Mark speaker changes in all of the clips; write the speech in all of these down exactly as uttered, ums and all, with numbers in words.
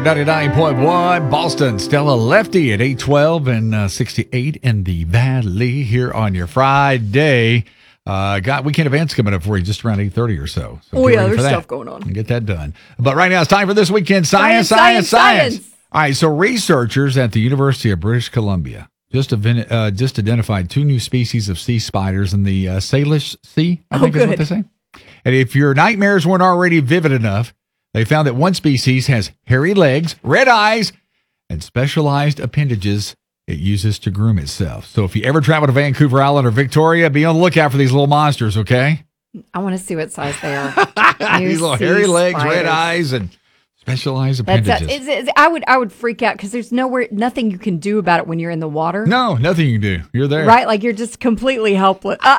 Speaker 1: ninety-nine point one Boston. Stella Lefty at eight twelve and uh, sixty-eight in the Valley here on your Friday. Uh, got weekend events coming up for you just around eight thirty or so. so
Speaker 2: oh, yeah, there's stuff going on.
Speaker 1: And get that done. But right now it's time for this weekend science, science, science, science. science. All right, so researchers at the University of British Columbia just, uh, just identified two new species of sea spiders in the uh, Salish Sea, I think oh, is what they say. And if your nightmares weren't already vivid enough, they found that one species has hairy legs, red eyes, and specialized appendages it uses to groom itself. So if you ever travel to Vancouver Island or Victoria, be on the lookout for these little monsters, okay?
Speaker 2: I want to see what size they are.
Speaker 1: These little hairy legs, spiders. Red eyes, and specialized appendages.
Speaker 2: That's, it's, it's, I would I would freak out because there's nowhere, nothing you can do about it when you're in the water.
Speaker 1: No, nothing you can do. You're there.
Speaker 2: Right? Like you're just completely helpless. Uh,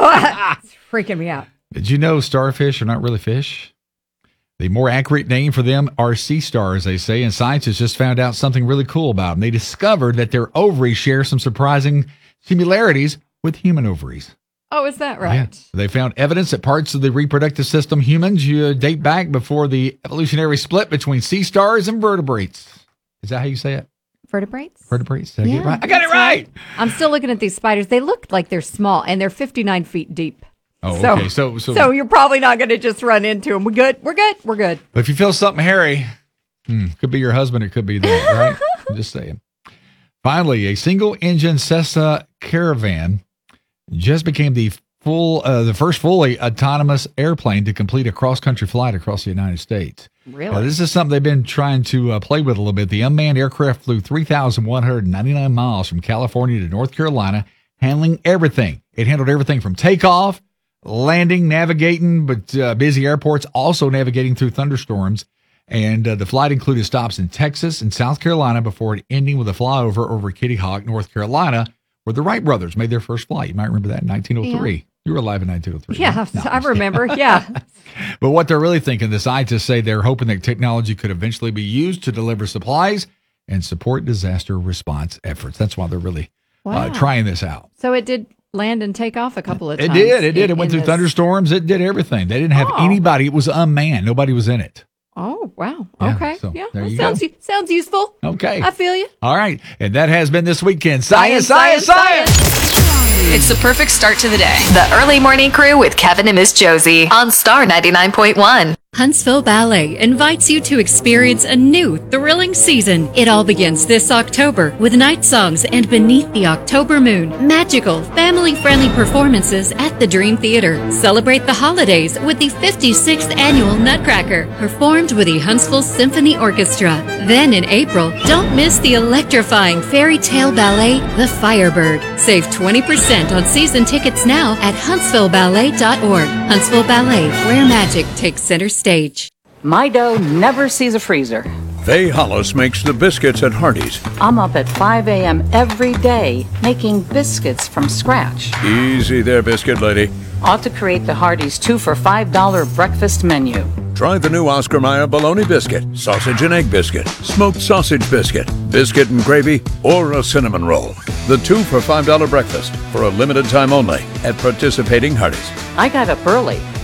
Speaker 2: ah, it's freaking me out.
Speaker 1: Did you know starfish are not really fish? The more accurate name for them are sea stars, they say, and scientists just found out something really cool about them. They discovered that their ovaries share some surprising similarities with human ovaries.
Speaker 2: Oh, is that right?
Speaker 1: Yeah. They found evidence that parts of the reproductive system humans uh, date back before the evolutionary split between sea stars and vertebrates. Is that how you say it?
Speaker 2: Vertebrates?
Speaker 1: Vertebrates. Did I
Speaker 2: yeah,
Speaker 1: get it right? I got it right. right.
Speaker 2: I'm still looking at these spiders. They look like they're small, and they're fifty-nine feet deep.
Speaker 1: Oh,
Speaker 2: so,
Speaker 1: okay. So, so,
Speaker 2: so you're probably not going to just run into them. We're good. We're good. We're good.
Speaker 1: But if you feel something hairy, hmm, could be your husband. It could be that, right? I'm just saying. Finally, a single-engine Cessna Caravan just became the full, uh, the first fully autonomous airplane to complete a cross-country flight across the United States.
Speaker 2: Really?
Speaker 1: Now, this is something they've been trying to uh, play with a little bit. The unmanned aircraft flew three thousand one hundred ninety-nine miles from California to North Carolina, handling everything. It handled everything from takeoff, landing, navigating, but uh, busy airports, also navigating through thunderstorms. And uh, the flight included stops in Texas and South Carolina before ending with a flyover over Kitty Hawk, North Carolina, where the Wright brothers made their first flight. You might remember that in nineteen oh three. Yeah. You were alive in nineteen oh three.
Speaker 2: Yeah,
Speaker 1: right? no,
Speaker 2: I remember. Yeah.
Speaker 1: But what they're really thinking, the scientists say they're hoping that technology could eventually be used to deliver supplies and support disaster response efforts. That's why they're really wow. uh, trying this out.
Speaker 2: So it did land and take off a couple of times.
Speaker 1: It did. It did. It went through this... thunderstorms. It did everything. They didn't have oh. anybody. It was unmanned. Nobody was in it.
Speaker 2: Oh, wow.
Speaker 1: Yeah,
Speaker 2: okay.
Speaker 1: So
Speaker 2: yeah.
Speaker 1: There
Speaker 2: Well,
Speaker 1: you
Speaker 2: sounds,
Speaker 1: go.
Speaker 2: sounds useful.
Speaker 1: Okay.
Speaker 2: I feel you.
Speaker 1: All right. And that has been this weekend. Science, science, science. science.
Speaker 3: It's the perfect start to the day. The Early Morning Crew with Kevin and Miss Josie on Star ninety-nine point one.
Speaker 4: Huntsville Ballet invites you to experience a new, thrilling season. It all begins this October with night songs and Beneath the October Moon, magical, family-friendly performances at the Dream Theater. Celebrate the holidays with the fifty-sixth Annual Nutcracker, performed with the Huntsville Symphony Orchestra. Then in April, don't miss the electrifying fairy tale ballet, The Firebird. Save twenty percent on season tickets now at huntsville ballet dot org. Huntsville Ballet, where magic takes center stage.
Speaker 5: My dough never sees a freezer.
Speaker 6: Faye Hollis makes the biscuits at Hardee's.
Speaker 5: I'm up at five a.m. every day making biscuits from scratch.
Speaker 6: Easy there, biscuit lady.
Speaker 5: Ought to create the Hardee's two for five dollar breakfast menu.
Speaker 6: Try the new Oscar Mayer bologna biscuit, sausage and egg biscuit, smoked sausage biscuit, biscuit and gravy, or a cinnamon roll. The two for five dollar breakfast for a limited time only at participating Hardee's.
Speaker 5: I got up early.